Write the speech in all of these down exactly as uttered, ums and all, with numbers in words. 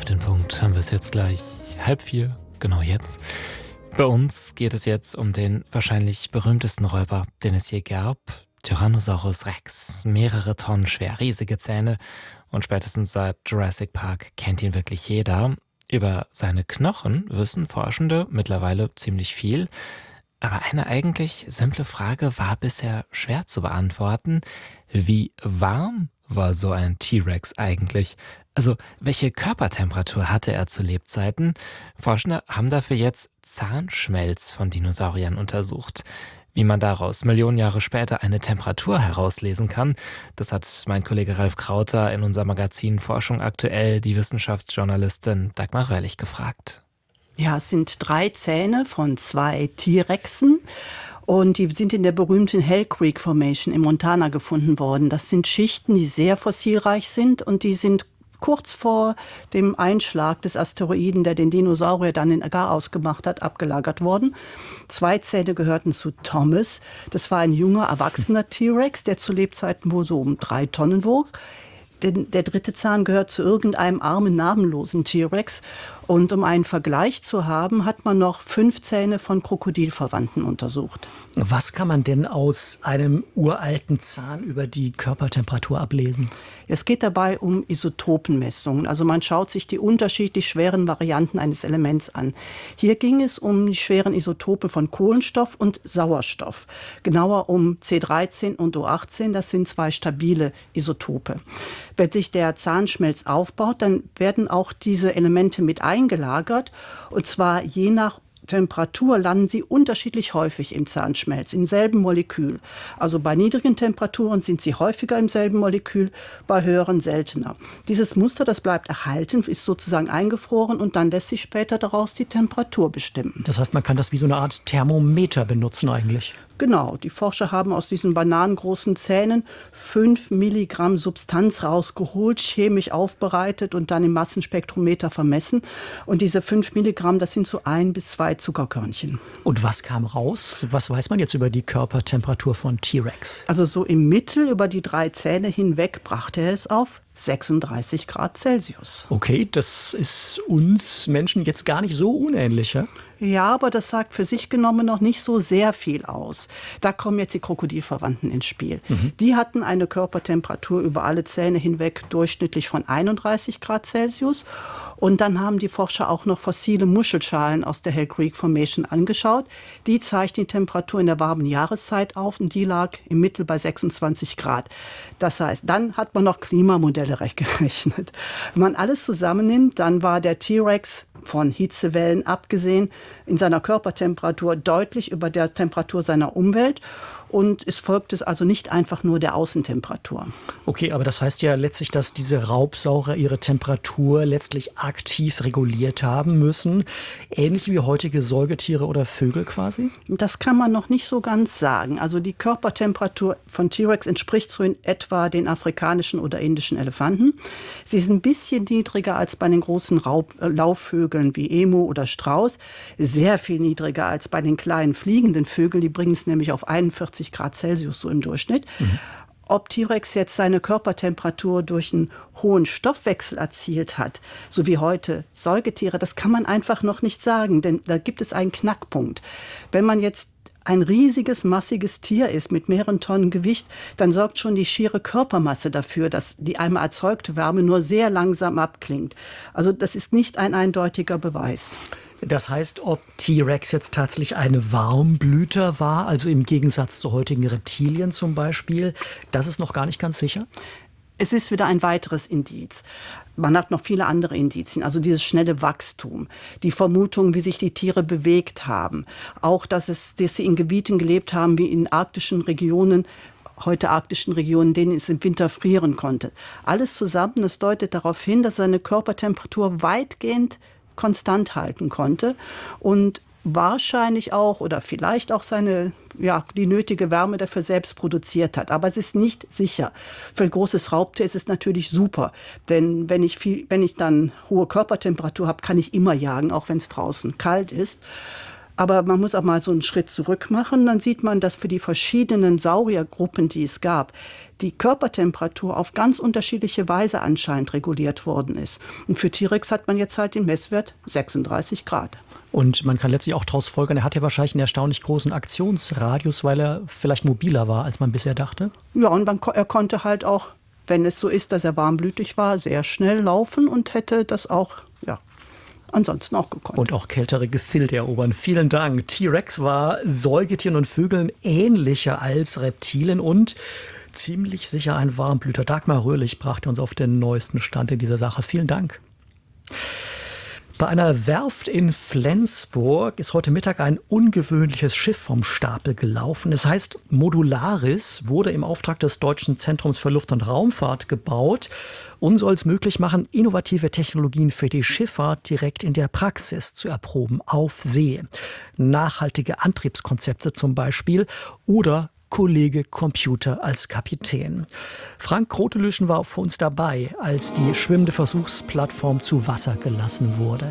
Auf den Punkt haben wir es jetzt gleich halb vier, genau jetzt. Bei uns geht es jetzt um den wahrscheinlich berühmtesten Räuber, den es je gab. Tyrannosaurus Rex. Mehrere Tonnen schwer, riesige Zähne. Und spätestens seit Jurassic Park kennt ihn wirklich jeder. Über seine Knochen wissen Forschende mittlerweile ziemlich viel. Aber eine eigentlich simple Frage war bisher schwer zu beantworten. Wie warm war so ein T-Rex eigentlich? Also, welche Körpertemperatur hatte er zu Lebzeiten? Forschende haben dafür jetzt Zahnschmelz von Dinosauriern untersucht. Wie man daraus Millionen Jahre später eine Temperatur herauslesen kann, das hat mein Kollege Ralf Krauter in unser Magazin Forschung aktuell die Wissenschaftsjournalistin Dagmar Röhrlich gefragt. Ja, es sind drei Zähne von zwei T-Rexen. Und die sind in der berühmten Hell Creek Formation in Montana gefunden worden. Das sind Schichten, die sehr fossilreich sind und die sind kurz vor dem Einschlag des Asteroiden, der den Dinosaurier dann in Garaus gemacht hat, abgelagert worden. Zwei Zähne gehörten zu Thomas. Das war ein junger, erwachsener T-Rex, der zu Lebzeiten wohl so um drei Tonnen wog. Den, der dritte Zahn gehört zu irgendeinem armen, namenlosen T-Rex. Und um einen Vergleich zu haben, hat man noch fünf Zähne von Krokodilverwandten untersucht. Was kann man denn aus einem uralten Zahn über die Körpertemperatur ablesen? Es geht dabei um Isotopenmessungen. Also man schaut sich die unterschiedlich schweren Varianten eines Elements an. Hier ging es um die schweren Isotope von Kohlenstoff und Sauerstoff. Genauer um C dreizehn und O achtzehn, das sind zwei stabile Isotope. Wenn sich der Zahnschmelz aufbaut, dann werden auch diese Elemente mit eingelagert, und zwar je nach Temperatur landen sie unterschiedlich häufig im Zahnschmelz, im selben Molekül. Also bei niedrigen Temperaturen sind sie häufiger im selben Molekül, bei höheren seltener. Dieses Muster, das bleibt erhalten, ist sozusagen eingefroren und dann lässt sich später daraus die Temperatur bestimmen. Das heißt, man kann das wie so eine Art Thermometer benutzen eigentlich? Genau, die Forscher haben aus diesen bananengroßen Zähnen fünf Milligramm Substanz rausgeholt, chemisch aufbereitet und dann im Massenspektrometer vermessen. Und diese fünf Milligramm, das sind so ein bis zwei Zuckerkörnchen. Und was kam raus? Was weiß man jetzt über die Körpertemperatur von T-Rex? Also so im Mittel über die drei Zähne hinweg brachte er es auf sechsunddreißig Grad Celsius. Okay, das ist uns Menschen jetzt gar nicht so unähnlich, ja? Ja, aber das sagt für sich genommen noch nicht so sehr viel aus. Da kommen jetzt die Krokodilverwandten ins Spiel. Mhm. Die hatten eine Körpertemperatur über alle Zähne hinweg durchschnittlich von einunddreißig Grad Celsius. Und dann haben die Forscher auch noch fossile Muschelschalen aus der Hell Creek Formation angeschaut. Die zeichnen die Temperatur in der warmen Jahreszeit auf und die lag im Mittel bei sechsundzwanzig Grad. Das heißt, dann hat man noch Klimamodelle gerechnet. Wenn man alles zusammennimmt, dann war der T-Rex von Hitzewellen abgesehen in seiner Körpertemperatur deutlich über der Temperatur seiner Umwelt. Und es folgt es also nicht einfach nur der Außentemperatur. Okay, aber das heißt ja letztlich, dass diese Raubsauger ihre Temperatur letztlich aktiv reguliert haben müssen. Ähnlich wie heutige Säugetiere oder Vögel quasi? Das kann man noch nicht so ganz sagen. Also die Körpertemperatur von T-Rex entspricht so in etwa den afrikanischen oder indischen Elefanten. Sie ist ein bisschen niedriger als bei den großen Raub- äh, Laufvögeln wie Emu oder Strauß. Sehr viel niedriger als bei den kleinen fliegenden Vögeln. Die bringen es nämlich auf einundvierzig Grad Celsius so im Durchschnitt. Mhm. Ob T-Rex jetzt seine Körpertemperatur durch einen hohen Stoffwechsel erzielt hat, so wie heute Säugetiere, das kann man einfach noch nicht sagen, denn da gibt es einen Knackpunkt. Wenn man jetzt ein riesiges, massiges Tier ist mit mehreren Tonnen Gewicht, dann sorgt schon die schiere Körpermasse dafür, dass die einmal erzeugte Wärme nur sehr langsam abklingt. Also das ist nicht ein eindeutiger Beweis. Das heißt, ob T-Rex jetzt tatsächlich eine Warmblüter war, also im Gegensatz zu heutigen Reptilien zum Beispiel, das ist noch gar nicht ganz sicher? Es ist wieder ein weiteres Indiz. Man hat noch viele andere Indizien, also dieses schnelle Wachstum, die Vermutung, wie sich die Tiere bewegt haben, auch, dass, es, dass sie in Gebieten gelebt haben, wie in arktischen Regionen, heute arktischen Regionen, denen es im Winter frieren konnte. Alles zusammen, das deutet darauf hin, dass seine Körpertemperatur weitgehend konstant halten konnte und wahrscheinlich auch oder vielleicht auch seine, ja, die nötige Wärme dafür selbst produziert hat. Aber es ist nicht sicher. Für ein großes Raubtier ist es natürlich super, denn wenn ich, viel, wenn ich dann hohe Körpertemperatur habe, kann ich immer jagen, auch wenn es draußen kalt ist. Aber man muss auch mal so einen Schritt zurück machen. Dann sieht man, dass für die verschiedenen Sauriergruppen, die es gab, die Körpertemperatur auf ganz unterschiedliche Weise anscheinend reguliert worden ist. Und für T-Rex hat man jetzt halt den Messwert sechsunddreißig Grad. Und man kann letztlich auch daraus folgern, er hat ja wahrscheinlich einen erstaunlich großen Aktionsradius, weil er vielleicht mobiler war, als man bisher dachte. Ja, und man, er konnte halt auch, wenn es so ist, dass er warmblütig war, sehr schnell laufen und hätte das auch, ja, ansonsten auch gekonnt. Und auch kältere Gefilde erobern. Vielen Dank. T-Rex war Säugetieren und Vögeln ähnlicher als Reptilien und ziemlich sicher ein Warmblüter. Dagmar Röhrlich brachte uns auf den neuesten Stand in dieser Sache. Vielen Dank. Bei einer Werft in Flensburg ist heute Mittag ein ungewöhnliches Schiff vom Stapel gelaufen. Es heißt Modularis, wurde im Auftrag des Deutschen Zentrums für Luft- und Raumfahrt gebaut und soll es möglich machen, innovative Technologien für die Schifffahrt direkt in der Praxis zu erproben, auf See. Nachhaltige Antriebskonzepte zum Beispiel oder Kollege Computer als Kapitän. Frank Grotelüschen war für uns dabei, als die schwimmende Versuchsplattform zu Wasser gelassen wurde.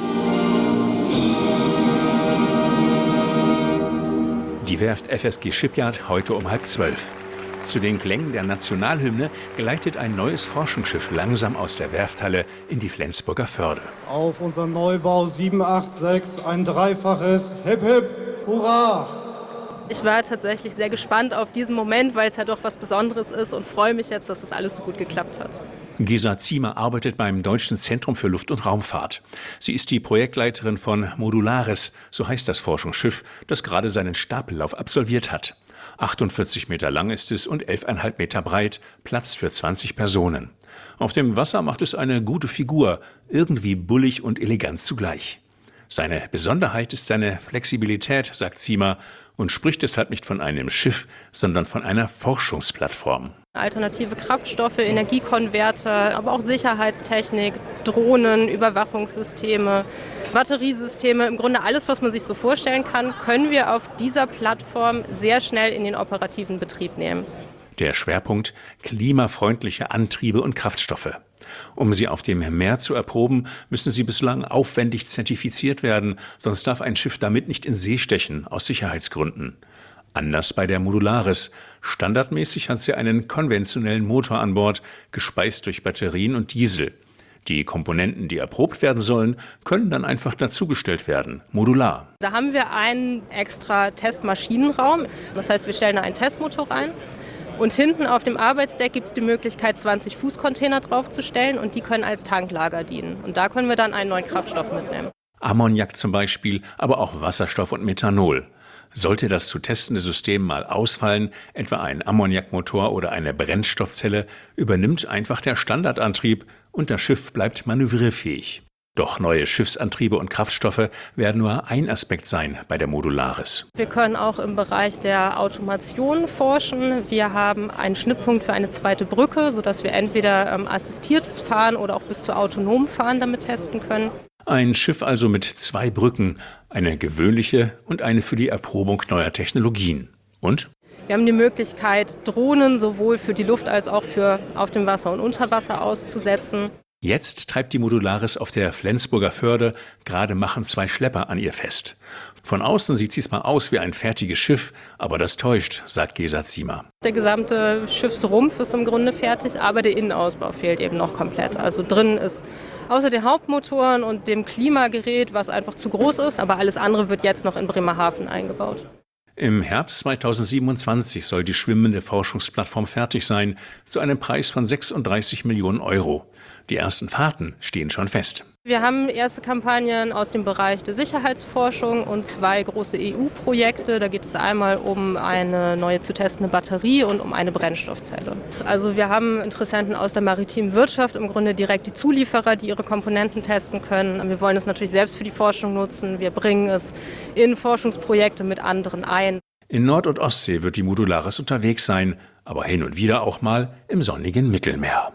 Die Werft F S G Shipyard heute um halb zwölf. Zu den Klängen der Nationalhymne gleitet ein neues Forschungsschiff langsam aus der Werfthalle in die Flensburger Förde. Auf unseren Neubau sieben acht sechs ein dreifaches Hip Hip Hurra! Ich war tatsächlich sehr gespannt auf diesen Moment, weil es ja doch was Besonderes ist und freue mich jetzt, dass das alles so gut geklappt hat. Gesa Ziemer arbeitet beim Deutschen Zentrum für Luft- und Raumfahrt. Sie ist die Projektleiterin von Modularis, so heißt das Forschungsschiff, das gerade seinen Stapellauf absolviert hat. achtundvierzig Meter lang ist es und elf Komma fünf Meter breit, Platz für zwanzig Personen. Auf dem Wasser macht es eine gute Figur, irgendwie bullig und elegant zugleich. Seine Besonderheit ist seine Flexibilität, sagt Ziemer, und spricht deshalb nicht von einem Schiff, sondern von einer Forschungsplattform. Alternative Kraftstoffe, Energiekonverter, aber auch Sicherheitstechnik, Drohnen, Überwachungssysteme, Batteriesysteme, im Grunde alles, was man sich so vorstellen kann, können wir auf dieser Plattform sehr schnell in den operativen Betrieb nehmen. Der Schwerpunkt: klimafreundliche Antriebe und Kraftstoffe. Um sie auf dem Meer zu erproben, müssen sie bislang aufwendig zertifiziert werden, sonst darf ein Schiff damit nicht in See stechen, aus Sicherheitsgründen. Anders bei der Modularis. Standardmäßig hat sie einen konventionellen Motor an Bord, gespeist durch Batterien und Diesel. Die Komponenten, die erprobt werden sollen, können dann einfach dazugestellt werden, modular. Da haben wir einen extra Testmaschinenraum. Das heißt, wir stellen da einen Testmotor rein. Und hinten auf dem Arbeitsdeck gibt es die Möglichkeit, zwanzig Fuß Container draufzustellen und die können als Tanklager dienen. Und da können wir dann einen neuen Kraftstoff mitnehmen. Ammoniak zum Beispiel, aber auch Wasserstoff und Methanol. Sollte das zu testende System mal ausfallen, etwa ein Ammoniakmotor oder eine Brennstoffzelle, übernimmt einfach der Standardantrieb und das Schiff bleibt manövrierfähig. Doch neue Schiffsantriebe und Kraftstoffe werden nur ein Aspekt sein bei der Modularis. Wir können auch im Bereich der Automation forschen. Wir haben einen Schnittpunkt für eine zweite Brücke, sodass wir entweder ähm, assistiertes Fahren oder auch bis zu autonomem Fahren damit testen können. Ein Schiff also mit zwei Brücken, eine gewöhnliche und eine für die Erprobung neuer Technologien. Und? Wir haben die Möglichkeit, Drohnen sowohl für die Luft als auch für auf dem Wasser und unter Wasser auszusetzen. Jetzt treibt die Modularis auf der Flensburger Förde, gerade machen zwei Schlepper an ihr fest. Von außen sieht sie zwar aus wie ein fertiges Schiff, aber das täuscht, sagt Gesa Ziemer. Der gesamte Schiffsrumpf ist im Grunde fertig, aber der Innenausbau fehlt eben noch komplett. Also drin ist außer den Hauptmotoren und dem Klimagerät, was einfach zu groß ist, aber alles andere wird jetzt noch in Bremerhaven eingebaut. Im Herbst zweitausendsiebenundzwanzig soll die schwimmende Forschungsplattform fertig sein, zu einem Preis von sechsunddreißig Millionen Euro. Die ersten Fahrten stehen schon fest. Wir haben erste Kampagnen aus dem Bereich der Sicherheitsforschung und zwei große E U-Projekte. Da geht es einmal um eine neue zu testende Batterie und um eine Brennstoffzelle. Also wir haben Interessenten aus der maritimen Wirtschaft, im Grunde direkt die Zulieferer, die ihre Komponenten testen können. Wir wollen es natürlich selbst für die Forschung nutzen. Wir bringen es in Forschungsprojekte mit anderen ein. In Nord- und Ostsee wird die Modularis unterwegs sein, aber hin und wieder auch mal im sonnigen Mittelmeer.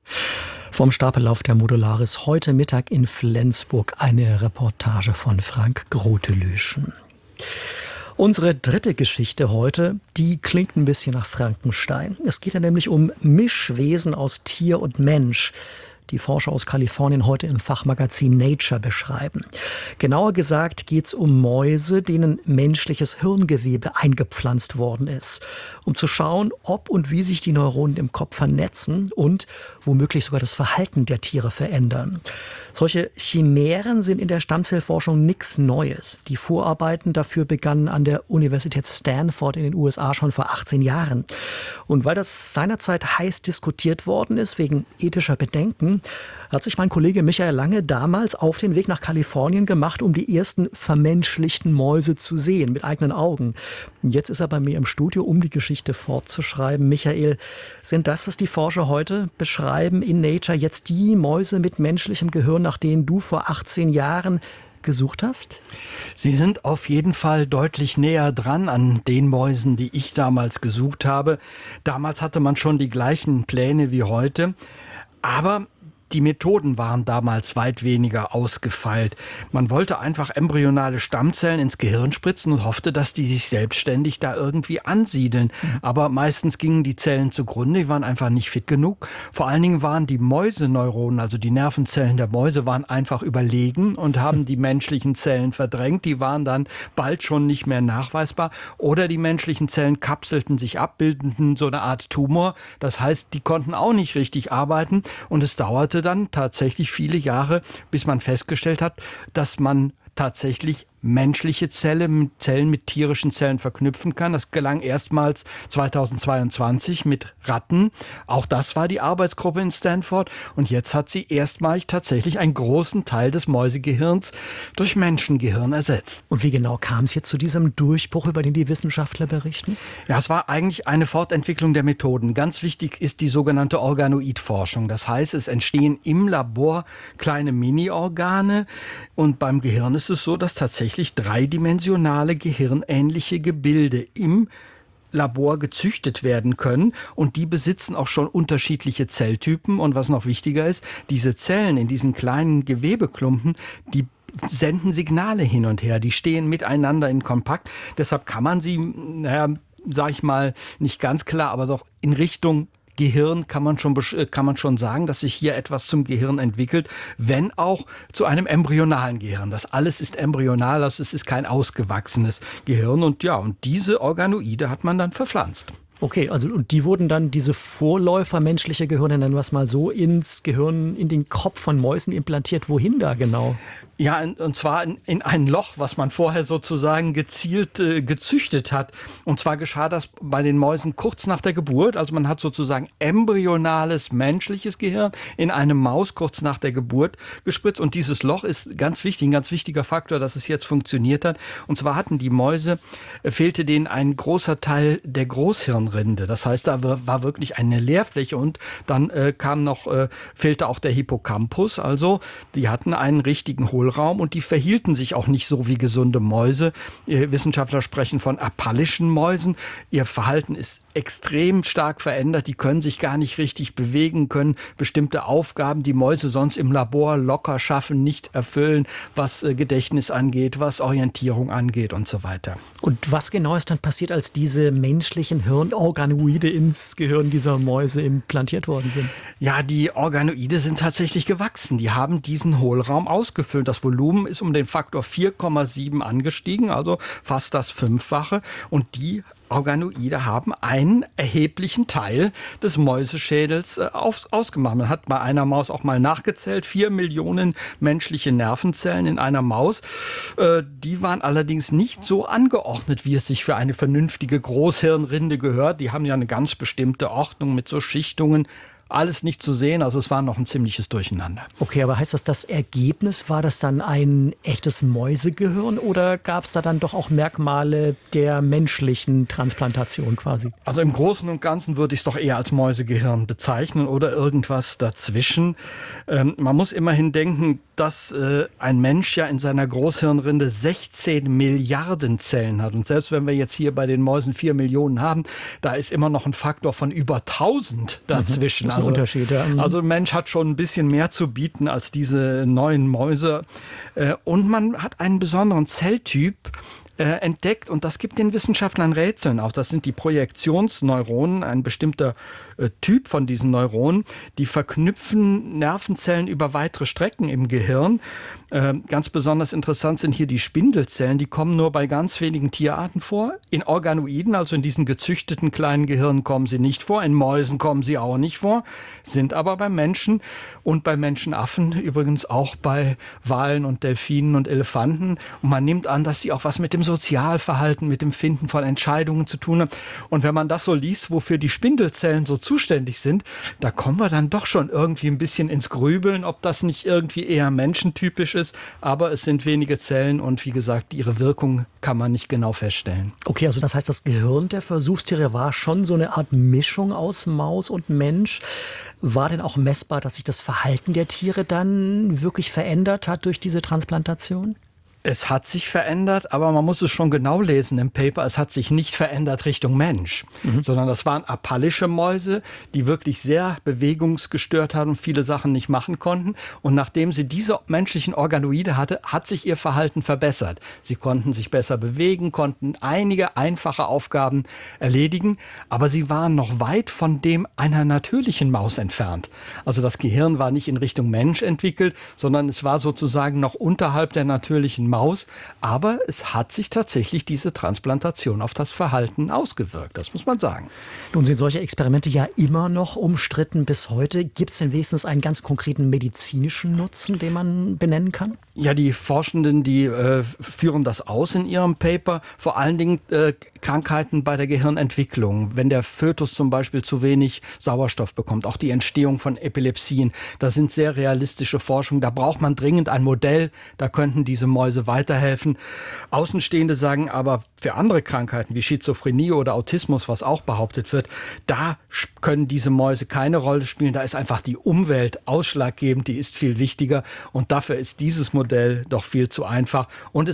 Vom Stapellauf der Modularis heute Mittag in Flensburg eine Reportage von Frank Grotelüschen. Unsere dritte Geschichte heute, die klingt ein bisschen nach Frankenstein. Es geht ja nämlich um Mischwesen aus Tier und Mensch. die Forscher aus Kalifornien heute im Fachmagazin Nature beschreiben. Genauer gesagt geht es um Mäuse, denen menschliches Hirngewebe eingepflanzt worden ist, um zu schauen, ob und wie sich die Neuronen im Kopf vernetzen und womöglich sogar das Verhalten der Tiere verändern. Solche Chimären sind in der Stammzellforschung nichts Neues. Die Vorarbeiten dafür begannen an der Universität Stanford in den U S A schon vor achtzehn Jahren. Und weil das seinerzeit heiß diskutiert worden ist, wegen ethischer Bedenken, hat sich mein Kollege Michael Lange damals auf den Weg nach Kalifornien gemacht, um die ersten vermenschlichten Mäuse zu sehen, mit eigenen Augen. Und jetzt ist er bei mir im Studio, um die Geschichte fortzuschreiben. Michael, sind das, was die Forscher heute beschreiben in Nature, jetzt die Mäuse mit menschlichem Gehirn, nach denen du vor achtzehn Jahren gesucht hast? Sie sind auf jeden Fall deutlich näher dran an den Mäusen, die ich damals gesucht habe. Damals hatte man schon die gleichen Pläne wie heute, aber die Methoden waren damals weit weniger ausgefeilt. Man wollte einfach embryonale Stammzellen ins Gehirn spritzen und hoffte, dass die sich selbstständig da irgendwie ansiedeln. Aber meistens gingen die Zellen zugrunde, die waren einfach nicht fit genug. Vor allen Dingen waren die Mäuseneuronen, also die Nervenzellen der Mäuse, waren einfach überlegen und haben die menschlichen Zellen verdrängt. Die waren dann bald schon nicht mehr nachweisbar. Oder die menschlichen Zellen kapselten sich ab, bildeten so eine Art Tumor. Das heißt, die konnten auch nicht richtig arbeiten und es dauerte dann tatsächlich viele Jahre, bis man festgestellt hat, dass man tatsächlich menschliche Zellen mit Zellen mit tierischen Zellen verknüpfen kann. Das gelang erstmals zweitausendzweiundzwanzig mit Ratten. Auch das war die Arbeitsgruppe in Stanford. Und jetzt hat sie erstmalig tatsächlich einen großen Teil des Mäusegehirns durch Menschengehirn ersetzt. Und wie genau kam es jetzt zu diesem Durchbruch, über den die Wissenschaftler berichten? Ja, es war eigentlich eine Fortentwicklung der Methoden. Ganz wichtig ist die sogenannte Organoidforschung. Das heißt, es entstehen im Labor kleine Mini-Organe. Und beim Gehirn ist es so, dass tatsächlich dreidimensionale gehirnähnliche Gebilde im Labor gezüchtet werden können und die besitzen auch schon unterschiedliche Zelltypen und was noch wichtiger ist, diese Zellen in diesen kleinen Gewebeklumpen, die senden Signale hin und her, die stehen miteinander in Kontakt, deshalb kann man sie, naja, sag ich mal, nicht ganz klar, aber so in Richtung Gehirn kann man schon kann man schon sagen, dass sich hier etwas zum Gehirn entwickelt, wenn auch zu einem embryonalen Gehirn. Das alles ist embryonal, also es ist kein ausgewachsenes Gehirn und ja, und diese Organoide hat man dann verpflanzt. Okay, also und die wurden dann, diese Vorläufer menschliche Gehirne, nennen wir es mal so, ins Gehirn, in den Kopf von Mäusen implantiert. Wohin da genau? Ja, und zwar in, in ein Loch, was man vorher sozusagen gezielt äh, gezüchtet hat. Und zwar geschah das bei den Mäusen kurz nach der Geburt. Also man hat sozusagen embryonales menschliches Gehirn in eine Maus kurz nach der Geburt gespritzt. Und dieses Loch ist ganz wichtig, ein ganz wichtiger Faktor, dass es jetzt funktioniert hat. Und zwar hatten die Mäuse, äh, fehlte denen ein großer Teil der Großhirnrinde. Das heißt, da war wirklich eine Leerfläche und dann äh, kam noch, äh, fehlte auch der Hippocampus. Also die hatten einen richtigen Hohlraum. Und die verhielten sich auch nicht so wie gesunde Mäuse. Wissenschaftler sprechen von apallischen Mäusen. Ihr Verhalten ist extrem stark verändert. Die können sich gar nicht richtig bewegen, können bestimmte Aufgaben, die Mäuse sonst im Labor locker schaffen, nicht erfüllen, was Gedächtnis angeht, was Orientierung angeht und so weiter. Und was genau ist dann passiert, als diese menschlichen Hirnorganoide ins Gehirn dieser Mäuse implantiert worden sind? Ja, die Organoide sind tatsächlich gewachsen. Die haben diesen Hohlraum ausgefüllt. Das Volumen ist um den Faktor vier Komma sieben angestiegen, also fast das Fünffache. Und die Organoide haben einen erheblichen Teil des Mäuseschädels äh, aus, ausgemacht. Man hat bei einer Maus auch mal nachgezählt, vier Millionen menschliche Nervenzellen in einer Maus. Äh, die waren allerdings nicht so angeordnet, wie es sich für eine vernünftige Großhirnrinde gehört. Die haben ja eine ganz bestimmte Ordnung mit so Schichtungen. Alles nicht zu sehen, also es war noch ein ziemliches Durcheinander. Okay, aber heißt das, das Ergebnis, war das dann ein echtes Mäusegehirn oder gab es da dann doch auch Merkmale der menschlichen Transplantation quasi? Also im Großen und Ganzen würde ich es doch eher als Mäusegehirn bezeichnen oder irgendwas dazwischen. Ähm, man muss immerhin denken, dass äh, ein Mensch ja in seiner Großhirnrinde sechzehn Milliarden Zellen hat. Und selbst wenn wir jetzt hier bei den Mäusen vier Millionen haben, da ist immer noch ein Faktor von über tausend dazwischen. Das ist ein also, Unterschied, ja. Also ein Mensch hat schon ein bisschen mehr zu bieten als diese neuen Mäuse. Äh, und man hat einen besonderen Zelltyp äh, entdeckt und das gibt den Wissenschaftlern Rätseln auf. Das sind die Projektionsneuronen, ein bestimmter äh, Typ von diesen Neuronen. Die verknüpfen Nervenzellen über weitere Strecken im Gehirn. Äh, ganz besonders interessant sind hier die Spindelzellen. Die kommen nur bei ganz wenigen Tierarten vor. In Organoiden, also in diesen gezüchteten kleinen Gehirnen, kommen sie nicht vor. In Mäusen kommen sie auch nicht vor, sind aber bei Menschen und bei Menschenaffen, übrigens auch bei Walen und Delfinen und Elefanten. Und man nimmt an, dass sie auch was mit dem Sozialverhalten, mit dem Finden von Entscheidungen zu tun haben. Und wenn man das so liest, wofür die Spindelzellen so zuständig sind, da kommen wir dann doch schon irgendwie ein bisschen ins Grübeln, ob das nicht irgendwie eher menschentypisch ist. Aber es sind wenige Zellen und wie gesagt, ihre Wirkung kann man nicht genau feststellen. Okay, also das heißt, das Gehirn der Versuchstiere war schon so eine Art Mischung aus Maus und Mensch. War denn auch messbar, dass sich das Verhalten der Tiere dann wirklich verändert hat durch diese Transplantation? Es hat sich verändert, aber man muss es schon genau lesen im Paper. Es hat sich nicht verändert Richtung Mensch, mhm. sondern das waren apallische Mäuse, die wirklich sehr bewegungsgestört haben und viele Sachen nicht machen konnten. Und nachdem sie diese menschlichen Organoide hatte, hat sich ihr Verhalten verbessert. Sie konnten sich besser bewegen, konnten einige einfache Aufgaben erledigen, aber sie waren noch weit von dem einer natürlichen Maus entfernt. Also das Gehirn war nicht in Richtung Mensch entwickelt, sondern es war sozusagen noch unterhalb der natürlichen Maus. Aber es hat sich tatsächlich diese Transplantation auf das Verhalten ausgewirkt, das muss man sagen. Nun sind solche Experimente ja immer noch umstritten bis heute. Gibt es denn wenigstens einen ganz konkreten medizinischen Nutzen, den man benennen kann? Ja, die Forschenden, die äh, führen das aus in ihrem Paper. Vor allen Dingen äh, Krankheiten bei der Gehirnentwicklung. Wenn der Fötus zum Beispiel zu wenig Sauerstoff bekommt, auch die Entstehung von Epilepsien. Das sind sehr realistische Forschungen. Da braucht man dringend ein Modell. Da könnten diese Mäuse weiterhelfen. Außenstehende sagen aber, für andere Krankheiten wie Schizophrenie oder Autismus, was auch behauptet wird, da können diese Mäuse keine Rolle spielen. Da ist einfach die Umwelt ausschlaggebend, die ist viel wichtiger. Und dafür ist dieses Modell doch viel zu einfach. Und